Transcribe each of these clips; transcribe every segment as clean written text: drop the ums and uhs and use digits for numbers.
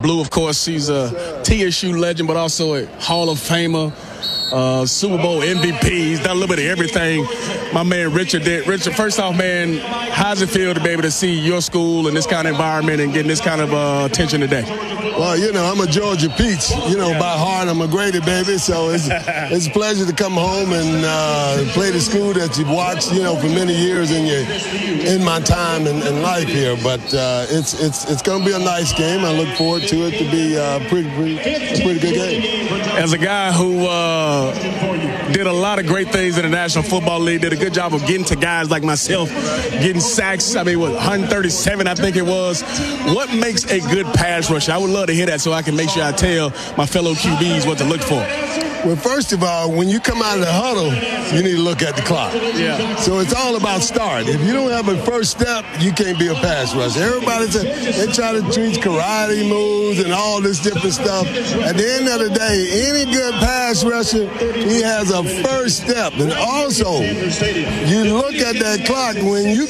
Blue, of course, he's a TSU legend, but also a Hall of Famer, Super Bowl MVP. He's done a little bit of everything. My man Richard did. Richard, first off, man, how's it feel to be able to see your school in this kind of environment and getting this kind of attention today? Well, I'm a Georgia Peach. By heart, I'm a Grady baby. So it's a pleasure to come home and play the school that you've watched, for many years in my time in life here. But it's going to be a nice game. I look forward to it to be a pretty good game. As a guy who did a lot of great things in the National Football League, did a good job of getting to guys like myself, getting sacks. 137, I think it was. What makes a good pass rusher? I would love to hear that so I can make sure I tell my fellow QBs what to look for. Well, first of all, when you come out of the huddle, you need to look at the clock. Yeah. So it's all about start. If you don't have a first step, you can't be a pass rusher. They try to teach karate moves and all this different stuff. At the end of the day, any good pass rusher, he has a first step. And also, you look at that clock when you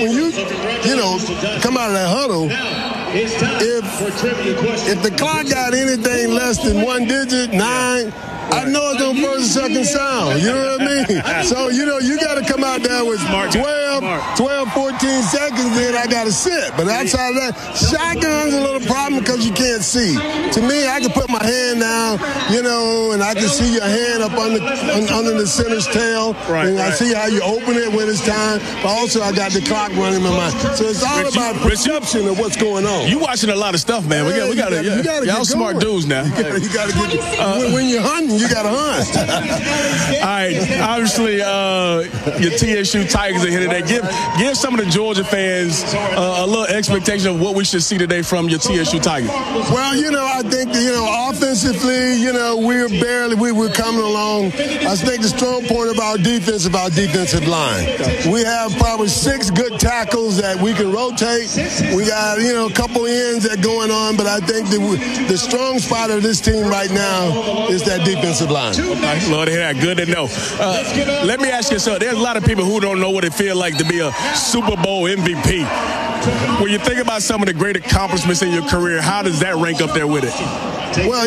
come out of that huddle. If the clock got anything less than one digit, 9. I know it's on first and second sound. You know what I mean? So, you got to come out there with 12, 14 seconds, then I got to sit. But outside of that, shotgun's a little problem because you can't see. To me, I can put my hand down, and I can see your hand up under the center's tail. Right, and I see how you open it when it's time. But also, I got the clock running in my mind. So it's all about perception of what's going on. You watching a lot of stuff, man. We got to y'all smart dudes now. You got to get when you're hunting, you got to hunt. All right. Obviously, your TSU Tigers are here today. Give some of the Georgia fans a little expectation of what we should see today from your TSU Tigers. Well, I think offensively, we're coming along. I think the strong point of our defensive line. We have probably 6 good tackles that we can rotate. We got a couple ends that going on, but I think the strong spot of this team right now is that defensive line. Lord, hear that. Good to know. Let me ask you something. There's a lot of people who don't know what it feels like to be a Super Bowl MVP. When you think about some of the great accomplishments in your career, how does that rank up there with it? Well,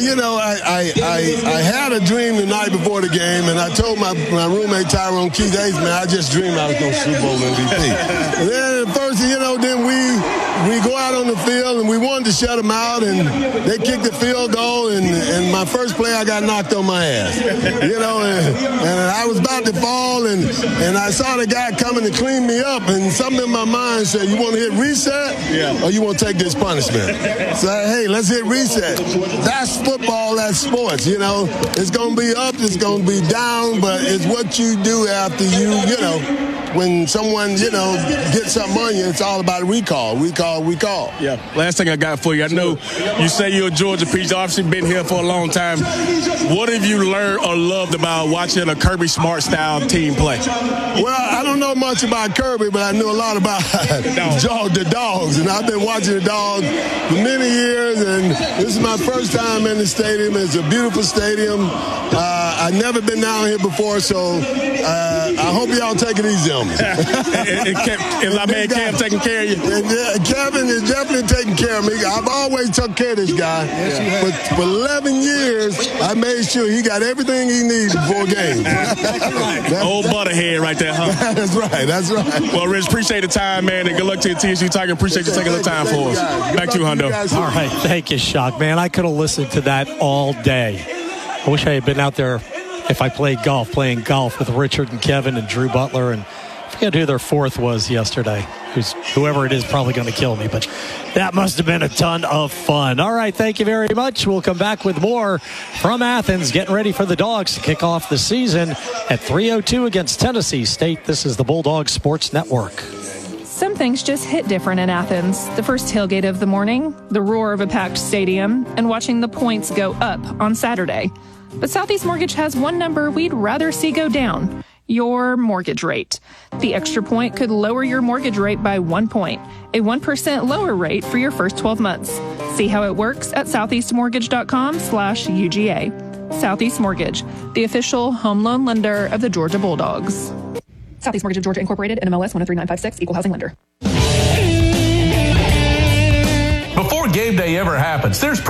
I had a dream the night before the game, and I told my roommate Tyrone Keith, hey, man, I just dreamed I was going to Super Bowl MVP. And then first, then we go out on the field, and we wanted to shut them out, and they kicked the field goal, and my first play, I got knocked on my ass. And I was about to fall, and I saw the guy coming to clean me up, and something in my mind said, you want to hit reset, or you want to take this punishment? So, hey, let's hit reset. That's football, that's sports, It's going to be up, it's going to be down, but it's what you do after when someone, gets something on you, it's all about recall. Yeah. Last thing I got for you, I know you say you're a Georgia Peach, obviously been here for a long time. What have you learned or loved about watching a Kirby Smart-style team play? Well, I don't know much about Kirby, but I know a lot about the Dogs, and I've been watching the Dogs for many years, and this is my first time in the stadium. It's a beautiful stadium. I've never been down here before, so I hope y'all take it easy on me. Is my man Cam taking care of you? Kevin is definitely taking care of me. I've always took care of this guy. For 11 years, I made sure he got everything he needs before games. Old Butterhead right there, huh? That's right. Well, Rich, appreciate the time, man, and good luck to your TSU Tiger. Appreciate you taking the time for us. Back to you, Hondo. All right, thank you, Shock. Man, I could have listened to that all day. I wish I had been out there if I playing golf with Richard and Kevin and Drew Butler, and I forget who their fourth was yesterday. Whoever it is probably going to kill me, but that must have been a ton of fun. All right, thank you very much. We'll come back with more from Athens, getting ready for the Dogs to kick off the season at 3:02 against Tennessee State. This is the Bulldogs Sports Network. Some things just hit different in Athens. The first tailgate of the morning, the roar of a packed stadium, and watching the points go up on Saturday. But Southeast Mortgage has one number we'd rather see go down: your mortgage rate. The extra point could lower your mortgage rate by 1 point, a 1% lower rate for your first 12 months. See how it works at southeastmortgage.com/UGA. Southeast Mortgage, the official home loan lender of the Georgia Bulldogs. Southeast Mortgage of Georgia Incorporated, NMLS 103956, Equal Housing Lender. Before game day ever happens, there's